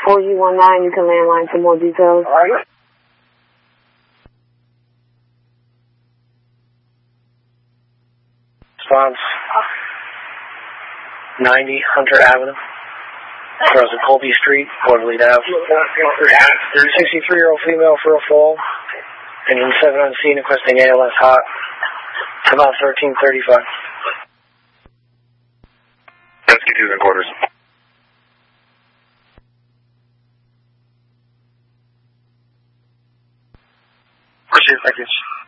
4U19, you can landline for more details. All right. Response 90 Hunter Avenue, across the Colby Street, Waterloo Ave. 63-year-old female for a fall. Engine 7 on scene, requesting ALS hot. It's about 13:35. Rescue 2 in quarters. Proceed, thank you.